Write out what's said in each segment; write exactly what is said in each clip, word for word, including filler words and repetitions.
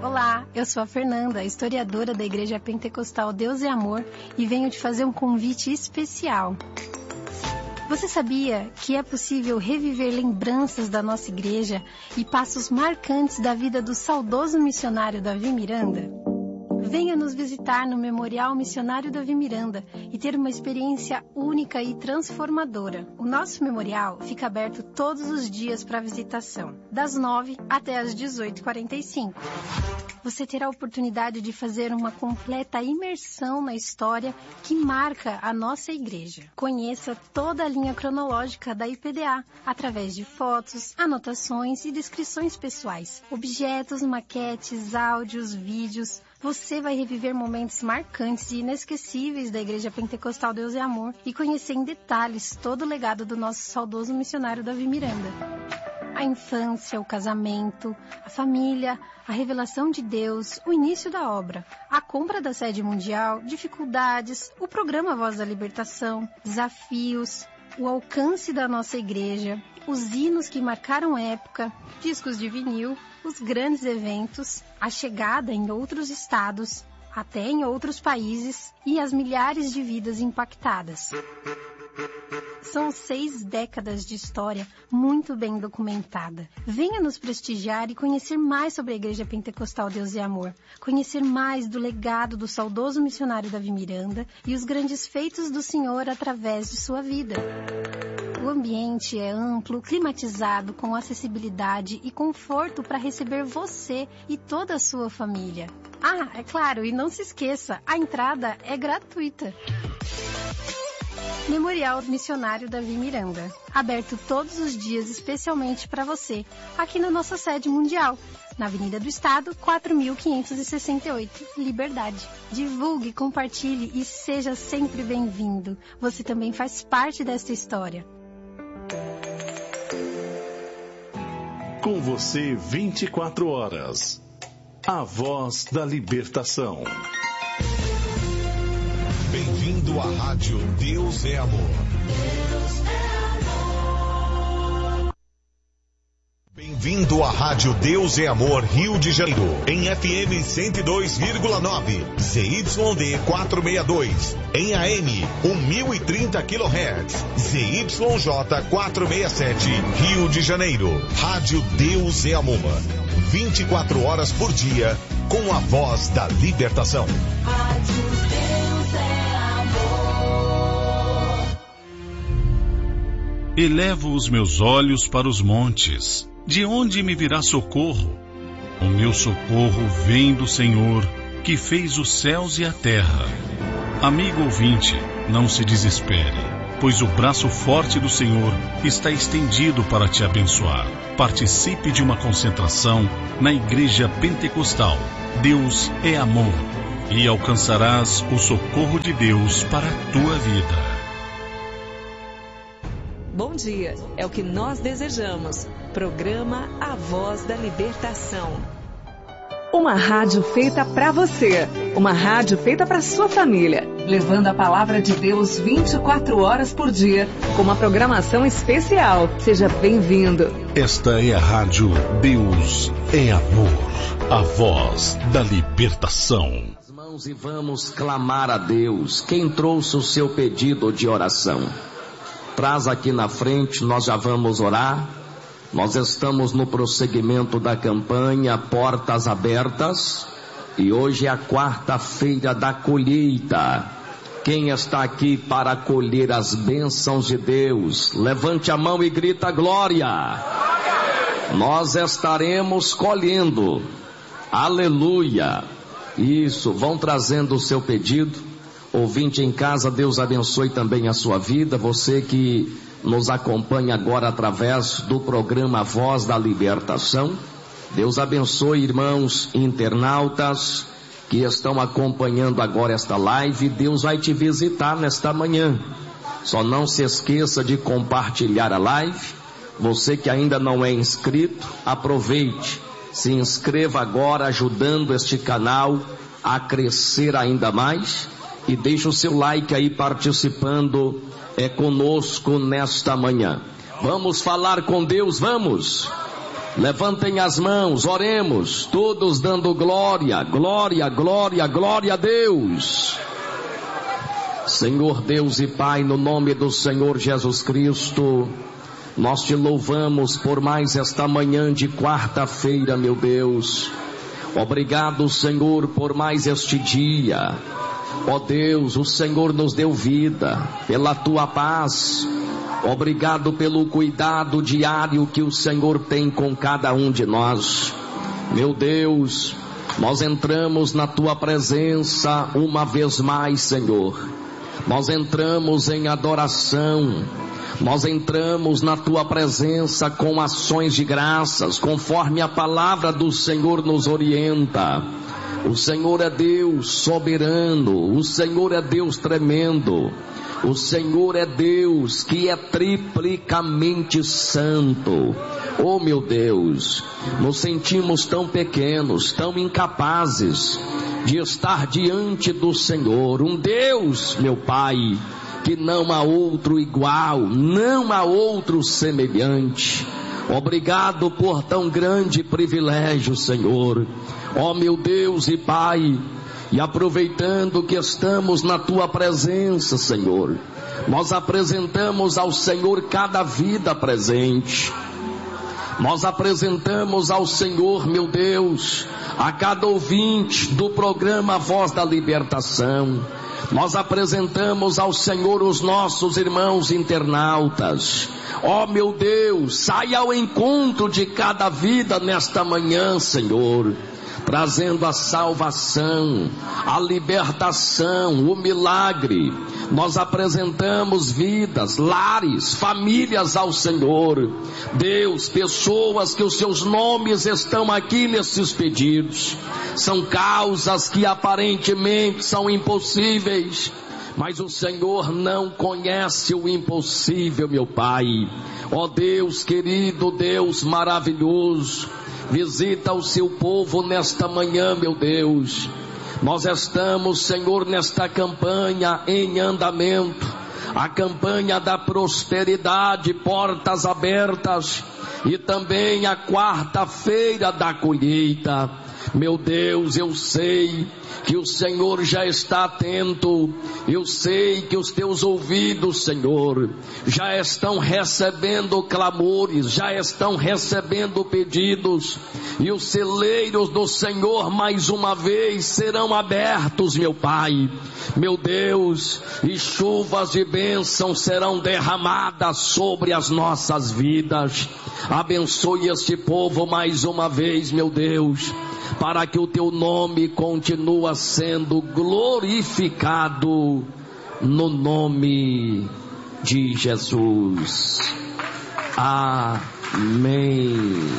Olá, eu sou a Fernanda, historiadora da Igreja Pentecostal Deus é Amor, e venho te fazer um convite especial. Você sabia que é possível reviver lembranças da nossa igreja e passos marcantes da vida do saudoso missionário Davi Miranda? Venha nos visitar no Memorial Missionário Davi Miranda e ter uma experiência única e transformadora. O nosso memorial fica aberto todos os dias para visitação, das nove até as dezoito e quarenta e cinco. Você terá a oportunidade de fazer uma completa imersão na história que marca a nossa igreja. Conheça toda a linha cronológica da I P D A, através de fotos, anotações e descrições pessoais, objetos, maquetes, áudios, vídeos. Você vai reviver momentos marcantes e inesquecíveis da Igreja Pentecostal Deus é Amor e conhecer em detalhes todo o legado do nosso saudoso missionário Davi Miranda. A infância, o casamento, a família, a revelação de Deus, o início da obra, a compra da sede mundial, dificuldades, o programa Voz da Libertação, desafios, o alcance da nossa igreja, os hinos que marcaram época, discos de vinil, os grandes eventos, a chegada em outros estados, até em outros países e as milhares de vidas impactadas. São seis décadas de história muito bem documentada. Venha nos prestigiar e conhecer mais sobre a Igreja Pentecostal Deus é Amor. Conhecer mais do legado do saudoso missionário Davi Miranda e os grandes feitos do Senhor através de sua vida. O ambiente é amplo, climatizado, com acessibilidade e conforto para receber você e toda a sua família. Ah, é claro, e não se esqueça, a entrada é gratuita. Memorial Missionário Davi Miranda, aberto todos os dias especialmente para você, aqui na nossa sede mundial, na Avenida do Estado, quatro mil quinhentos e sessenta e oito, Liberdade. Divulgue, compartilhe e seja sempre bem-vindo. Você também faz parte desta história. Com você vinte e quatro horas. A Voz da Libertação. Bem-vindo à Rádio Deus é Amor. Deus é amor. Bem-vindo à Rádio Deus é Amor Rio de Janeiro, em F M cento e dois vírgula nove, Z Y D quatrocentos e sessenta e dois, em A M mil e trinta quilohertz, Z Y J quatrocentos e sessenta e sete, Rio de Janeiro. Rádio Deus é Amor, vinte e quatro horas por dia, com a voz da libertação. Rádio Deus é Elevo os meus olhos para os montes. De onde me virá socorro? O meu socorro vem do Senhor, que fez os céus e a terra. Amigo ouvinte, não se desespere, pois o braço forte do Senhor está estendido para te abençoar. Participe de uma concentração na Igreja Pentecostal Deus é Amor, e alcançarás o socorro de Deus para a tua vida. Bom dia, é o que nós desejamos. Programa A Voz da Libertação. Uma rádio feita para você. Uma rádio feita para sua família. Levando a palavra de Deus vinte e quatro horas por dia, com uma programação especial. Seja bem-vindo. Esta é a Rádio Deus é Amor. A Voz da Libertação. As mãos e vamos clamar a Deus. Quem trouxe o seu pedido de oração? Traz aqui na frente, nós já vamos orar. Nós estamos no prosseguimento da campanha Portas Abertas e hoje é a quarta-feira da colheita. Quem está aqui para colher as bênçãos de Deus? Levante a mão e grita glória. Nós estaremos colhendo. Aleluia. Isso, vão trazendo o seu pedido. Ouvinte em casa, Deus abençoe também a sua vida. Você que nos acompanha agora através do programa Voz da Libertação. Deus abençoe, irmãos internautas que estão acompanhando agora esta live. Deus vai te visitar nesta manhã. Só não se esqueça de compartilhar a live. Você que ainda não é inscrito, aproveite. Se inscreva agora, ajudando este canal a crescer ainda mais. E deixa o seu like aí participando é conosco nesta manhã. Vamos falar com Deus, vamos. Levantem as mãos, oremos, todos dando glória, glória, glória, glória a Deus. Senhor Deus e Pai, no nome do Senhor Jesus Cristo, nós te louvamos por mais esta manhã de quarta-feira, meu Deus. Obrigado, Senhor, por mais este dia. Ó Deus, o Senhor nos deu vida, pela tua paz. Obrigado pelo cuidado diário que o Senhor tem com cada um de nós. Meu Deus, nós entramos na tua presença uma vez mais, Senhor. Nós entramos em adoração. Nós entramos na tua presença com ações de graças, conforme a palavra do Senhor nos orienta. O Senhor é Deus soberano, o Senhor é Deus tremendo. O Senhor é Deus que é triplicamente santo. Oh meu Deus, nos sentimos tão pequenos, tão incapazes de estar diante do Senhor. Um Deus, meu Pai, que não há outro igual, não há outro semelhante. Obrigado por tão grande privilégio, Senhor. Ó meu Deus e Pai, e aproveitando que estamos na tua presença, Senhor, nós apresentamos ao Senhor cada vida presente. Nós apresentamos ao Senhor, meu Deus, a cada ouvinte do programa Voz da Libertação. Nós apresentamos ao Senhor os nossos irmãos internautas. Ó meu Deus, saia ao encontro de cada vida nesta manhã, Senhor, trazendo a salvação, a libertação, o milagre. Nós apresentamos vidas, lares, famílias ao Senhor. Deus, pessoas que os seus nomes estão aqui nesses pedidos. São causas que aparentemente são impossíveis, mas o Senhor não conhece o impossível, meu Pai. Ó Deus querido, Deus maravilhoso, visita o seu povo nesta manhã, meu Deus. Nós estamos, Senhor, nesta campanha em andamento, a campanha da prosperidade, portas abertas, e também a quarta-feira da colheita. Meu Deus, eu sei que o Senhor já está atento, eu sei que os teus ouvidos, Senhor, já estão recebendo clamores, já estão recebendo pedidos, e os celeiros do Senhor mais uma vez serão abertos, meu Pai, meu Deus, e chuvas de bênção serão derramadas sobre as nossas vidas. Abençoe este povo mais uma vez, meu Deus, para que o teu nome continue sendo glorificado, no nome de Jesus. Amém.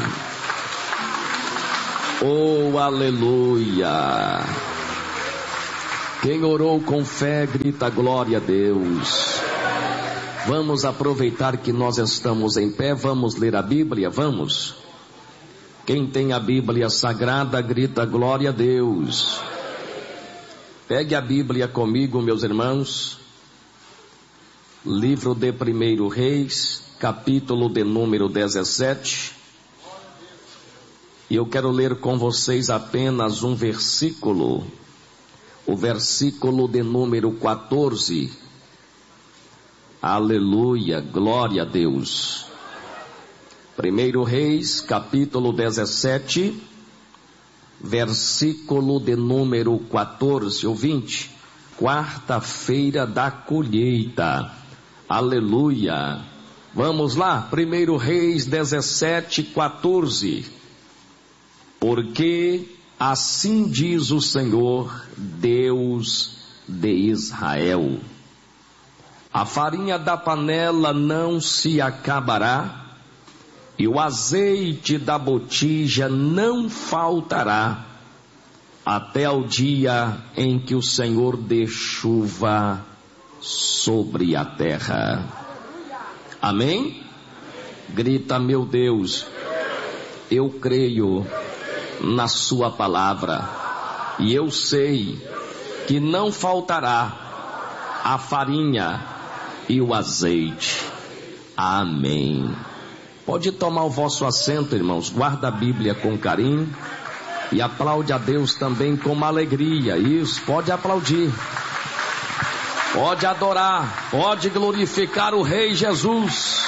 Oh, aleluia. Quem orou com fé, grita glória a Deus. Vamos aproveitar que nós estamos em pé, vamos ler a Bíblia, vamos? Quem tem a Bíblia Sagrada, grita glória a Deus. Pegue a Bíblia comigo, meus irmãos. Livro de Primeiro Reis, capítulo de número dezessete. E eu quero ler com vocês apenas um versículo. O versículo de número quatorze. Aleluia, glória a Deus. Primeiro Reis, capítulo dezessete, versículo de número quatorze ou vinte. Quarta-feira da colheita. Aleluia. Vamos lá, Primeiro Reis dezessete, quatorze. Porque assim diz o Senhor, Deus de Israel: a farinha da panela não se acabará, e o azeite da botija não faltará, até o dia em que o Senhor dê chuva sobre a terra. Amém? Grita, meu Deus, eu creio na sua palavra, e eu sei que não faltará a farinha e o azeite. Amém. Pode tomar o vosso assento, irmãos. Guarda a Bíblia com carinho e aplaude a Deus também com uma alegria. Isso, pode aplaudir. Pode adorar, pode glorificar o Rei Jesus.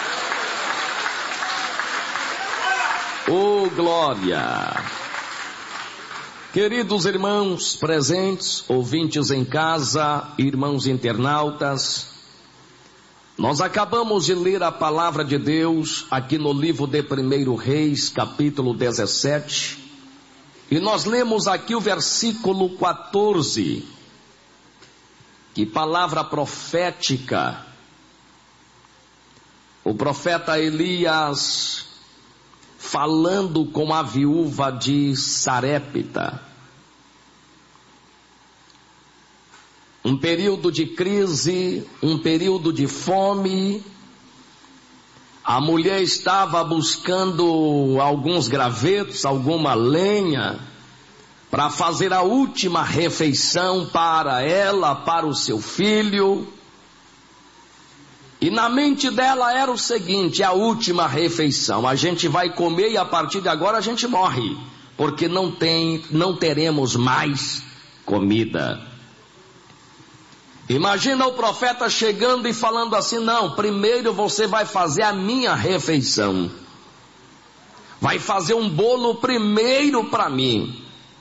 Oh, glória! Queridos irmãos presentes, ouvintes em casa, irmãos internautas, nós acabamos de ler a palavra de Deus aqui no livro de primeiro Reis, capítulo dezessete, e nós lemos aqui o versículo quatorze, que palavra profética. O profeta Elias falando com a viúva de Sarepta. Um período de crise, um período de fome. A mulher estava buscando alguns gravetos, alguma lenha, para fazer a última refeição para ela, para o seu filho. E na mente dela era o seguinte: a última refeição, a gente vai comer e a partir de agora a gente morre, porque não tem, não teremos mais comida. Imagina o profeta chegando e falando assim: não, primeiro você vai fazer a minha refeição, vai fazer um bolo primeiro para mim.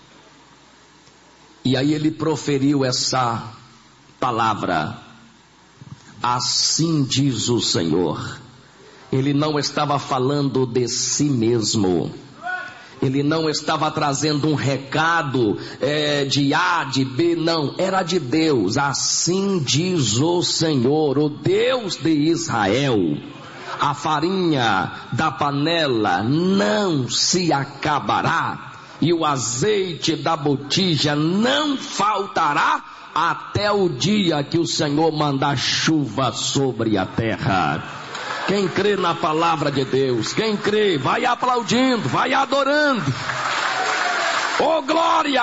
E aí ele proferiu essa palavra: assim diz o Senhor. Ele não estava falando de si mesmo, ele não estava trazendo um recado é, de A, de B, não, era de Deus. Assim diz o Senhor, o Deus de Israel: a farinha da panela não se acabará, e o azeite da botija não faltará, até o dia que o Senhor mandar chuva sobre a terra. Quem crê na palavra de Deus, quem crê, vai aplaudindo, vai adorando. Oh, glória!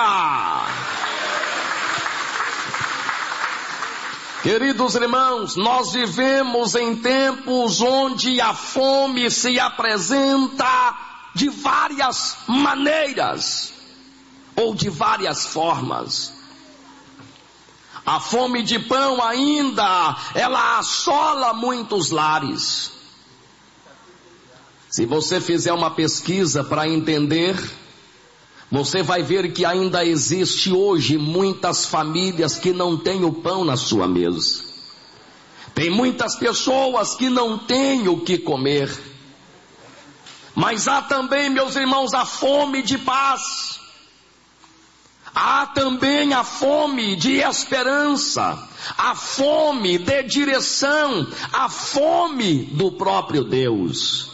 Queridos irmãos, nós vivemos em tempos onde a fome se apresenta de várias maneiras, ou de várias formas. A fome de pão ainda, ela assola muitos lares. Se você fizer uma pesquisa para entender, você vai ver que ainda existe hoje muitas famílias que não têm o pão na sua mesa. Tem muitas pessoas que não têm o que comer. Mas há também, meus irmãos, a fome de paz. Há também a fome de esperança, a fome de direção, a fome do próprio Deus.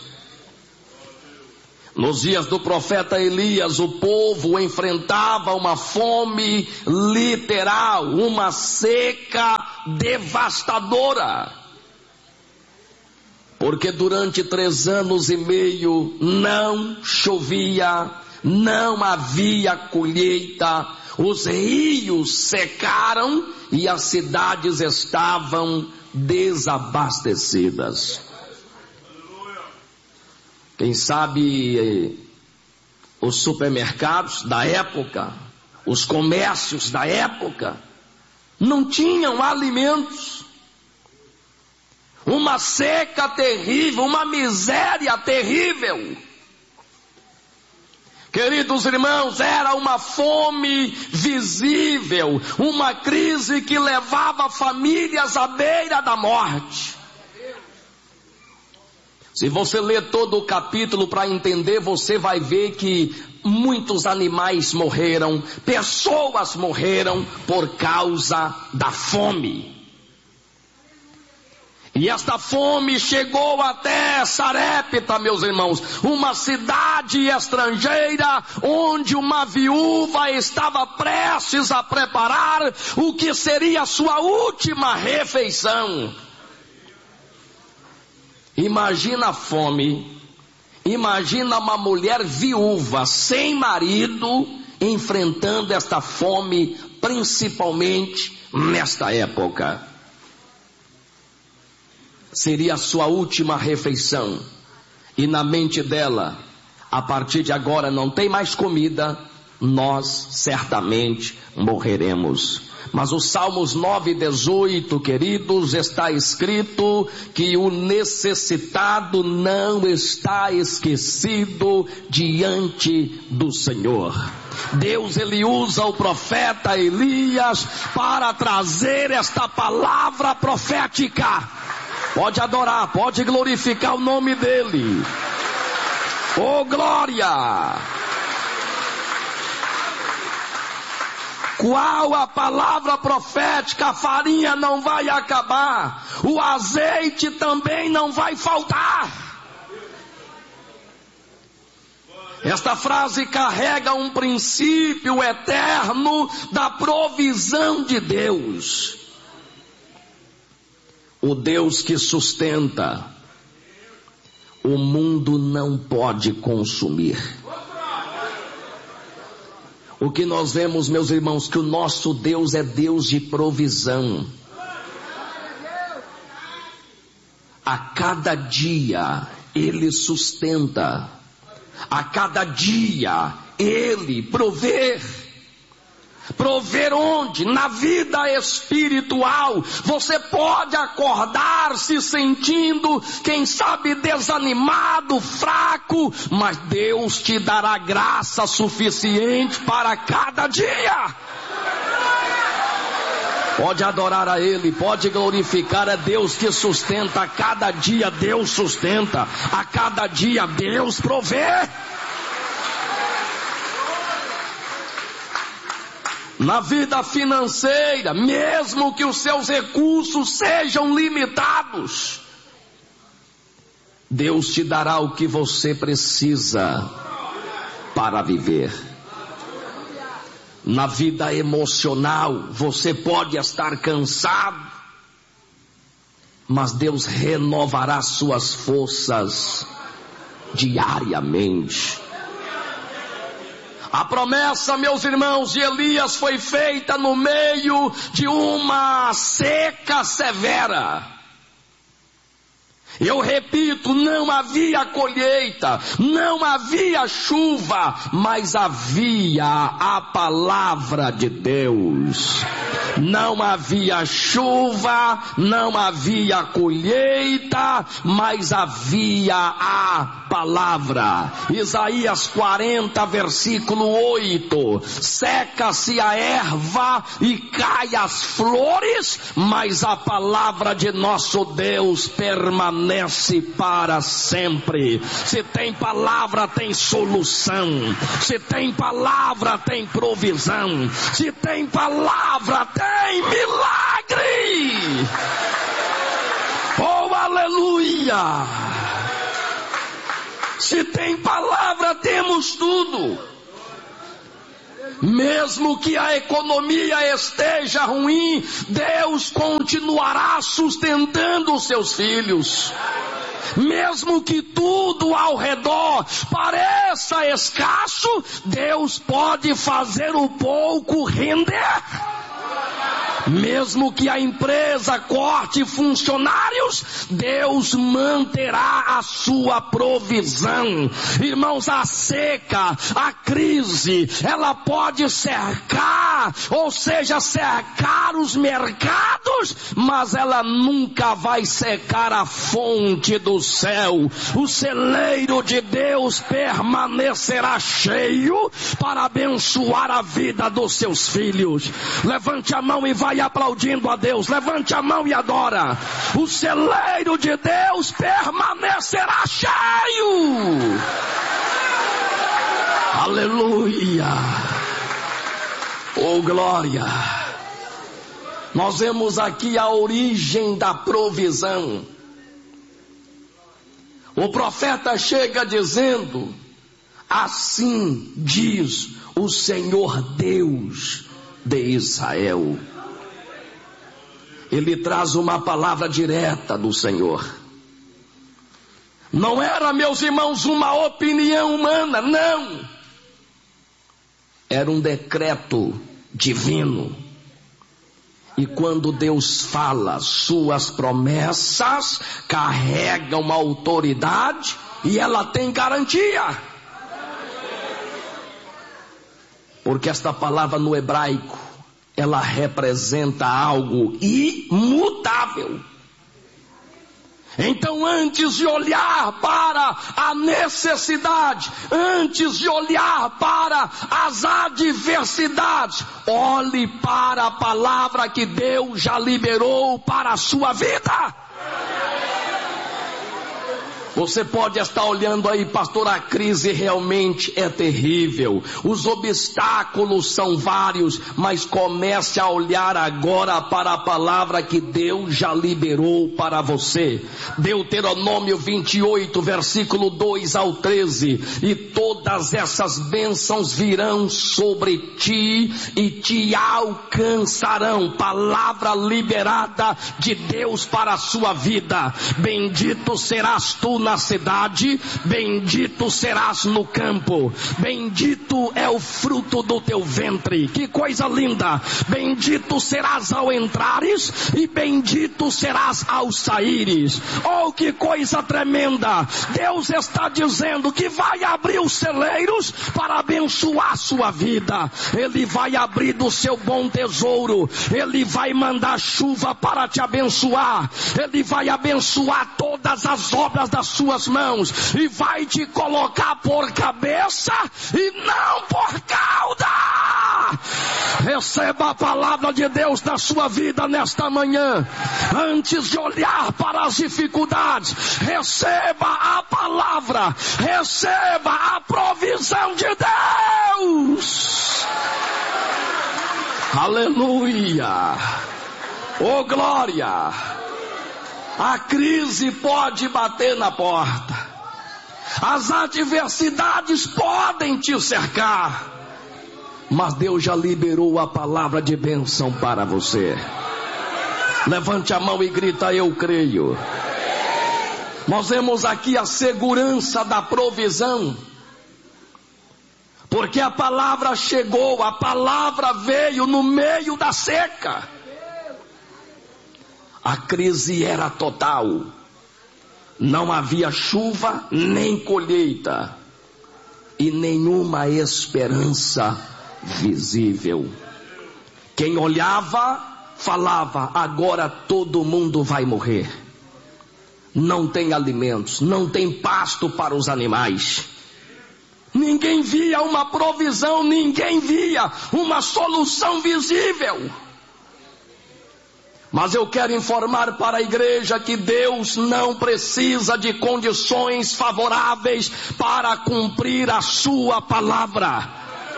Nos dias do profeta Elias, o povo enfrentava uma fome literal, uma seca devastadora. Porque durante três anos e meio não chovia, não havia colheita, os rios secaram e as cidades estavam desabastecidas. Quem sabe os supermercados da época, os comércios da época, não tinham alimentos. Uma seca terrível, uma miséria terrível. Queridos irmãos, era uma fome visível, uma crise que levava famílias à beira da morte. Se você ler todo o capítulo para entender, você vai ver que muitos animais morreram, pessoas morreram por causa da fome. E esta fome chegou até Sarepta, meus irmãos, uma cidade estrangeira, onde uma viúva estava prestes a preparar o que seria a sua última refeição. Imagina a fome, imagina uma mulher viúva, sem marido, enfrentando esta fome, principalmente nesta época. Seria a sua última refeição. e na mente dela, a partir de agora não tem mais comida, nós certamente morreremos. Mas o Salmos nove, dezoito, queridos, está escrito que o necessitado não está esquecido diante do Senhor. Deus, ele usa o profeta Elias para trazer esta palavra profética. Pode adorar, pode glorificar o nome dele. Oh, glória! Qual a palavra profética? A farinha não vai acabar, o azeite também não vai faltar. Esta frase carrega um princípio eterno da provisão de Deus. O Deus que sustenta, o mundo não pode consumir. O que nós vemos, meus irmãos, que o nosso Deus é Deus de provisão. A cada dia Ele sustenta. A cada dia Ele provê. Prover onde? Na vida espiritual. Você pode acordar se sentindo, quem sabe, desanimado, fraco, mas Deus te dará graça suficiente para cada dia. Pode adorar a Ele, pode glorificar a Deus que sustenta. A cada dia Deus sustenta, a cada dia Deus provê. Na vida financeira, mesmo que os seus recursos sejam limitados, Deus te dará o que você precisa para viver. Na vida emocional, você pode estar cansado, mas Deus renovará suas forças diariamente. A promessa, meus irmãos, de Elias foi feita no meio de uma seca severa. Eu repito, não havia colheita, não havia chuva, mas havia a palavra de Deus. Não havia chuva, não havia colheita, mas havia a palavra. Isaías quarenta, versículo oito. Seca-se a erva e cai as flores, mas a palavra de nosso Deus permanece para sempre. Se tem palavra, tem solução. Se tem palavra, tem provisão. Se tem palavra, tem milagre. Oh, aleluia! Se tem palavra, temos tudo. Mesmo que a economia esteja ruim, Deus continuará sustentando os seus filhos. Mesmo que tudo ao redor pareça escasso, Deus pode fazer o pouco render. Mesmo que a empresa corte funcionários, Deus manterá a sua provisão. Irmãos, a seca, a crise, ela pode cercar, ou seja, cercar os mercados, mas ela nunca vai secar a fonte do céu. O celeiro de Deus permanecerá cheio para abençoar a vida dos seus filhos. Levante a mão e vai aplaudindo a Deus. Levante a mão e adora. O celeiro de Deus permanecerá cheio. Aleluia. Oh, glória. Nós vemos aqui a origem da provisão. O profeta chega dizendo: assim diz o Senhor Deus de Israel. Ele traz uma palavra direta do Senhor. Não era, meus irmãos, uma opinião humana, não. Era um decreto divino. E quando Deus fala, suas promessas carregam autoridade E ela tem garantia. Porque esta palavra no hebraico, ela representa algo imutável. Então, antes de olhar para a necessidade, antes de olhar para as adversidades, olhe para a palavra que Deus já liberou para a sua vida. Você pode estar olhando aí, pastor, a crise realmente é terrível. Os obstáculos são vários, mas comece a olhar agora para a palavra que Deus já liberou para você. Deuteronômio vinte e oito, versículo dois ao treze. E todas essas bênçãos virão sobre ti e te alcançarão. Palavra liberada de Deus para a sua vida. Bendito serás tu na cidade, bendito serás no campo, bendito é o fruto do teu ventre. Que coisa linda! Bendito serás ao entrares e bendito serás ao saíres. Oh, que coisa tremenda! Deus está dizendo que vai abrir os celeiros para abençoar a sua vida. Ele vai abrir do seu bom tesouro, Ele vai mandar chuva para te abençoar, Ele vai abençoar todas as obras das suas mãos e vai te colocar por cabeça e não por cauda. Receba a palavra de Deus na sua vida nesta manhã. Antes de olhar para as dificuldades, receba a palavra, receba a provisão de Deus. Aleluia. Oh, glória. A crise pode bater na porta, as adversidades podem te cercar, mas Deus já liberou a palavra de bênção para você. Levante a mão e grita: eu creio. Nós vemos aqui a segurança da provisão, porque a palavra chegou, a palavra veio no meio da seca. A crise era total, não havia chuva nem colheita e nenhuma esperança visível. Quem olhava falava: agora todo mundo vai morrer. Não tem alimentos, não tem pasto para os animais. Ninguém via uma provisão, ninguém via uma solução visível. Mas eu quero informar para a igreja que Deus não precisa de condições favoráveis para cumprir a sua palavra.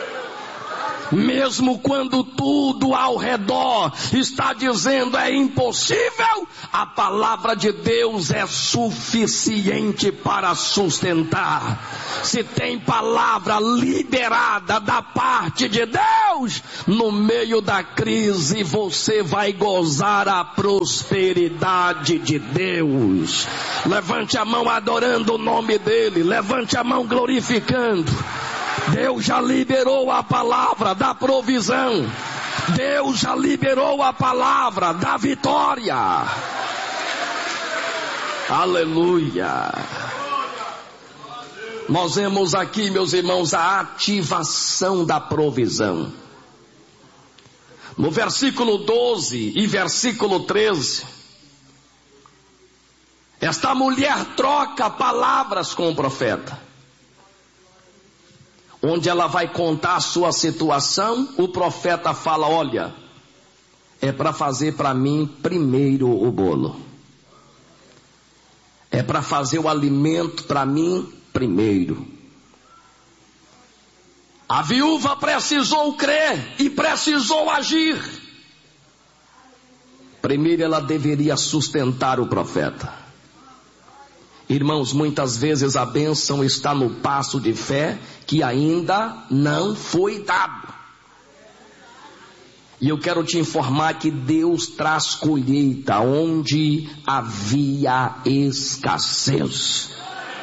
Mesmo quando tudo ao redor está dizendo é impossível, a palavra de Deus é suficiente para sustentar. Se tem palavra liberada da parte de Deus, no meio da crise você vai gozar a prosperidade de Deus. Levante a mão adorando o nome dele, levante a mão glorificando. Deus já liberou a palavra da provisão. Deus já liberou a palavra da vitória. Aleluia. Nós vemos aqui, meus irmãos, a ativação da provisão. No versículo doze e versículo treze, esta mulher troca palavras com o profeta. Onde ela vai contar a sua situação, o profeta fala: olha, é para fazer para mim primeiro o bolo. É para fazer o alimento para mim primeiro. A viúva precisou crer e precisou agir. Primeiro ela deveria sustentar o profeta. Irmãos, muitas vezes a bênção está no passo de fé que ainda não foi dado. E eu quero te informar que Deus traz colheita onde havia escassez.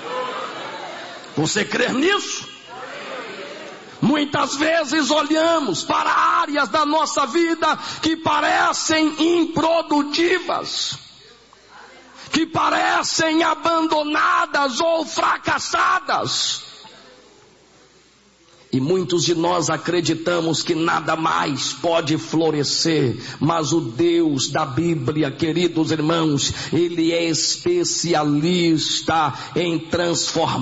Você crê nisso? Muitas vezes olhamos para áreas da nossa vida que parecem improdutivas, que parecem abandonadas ou fracassadas. E muitos de nós acreditamos que nada mais pode florescer, mas o Deus da Bíblia, queridos irmãos, Ele é especialista em transformar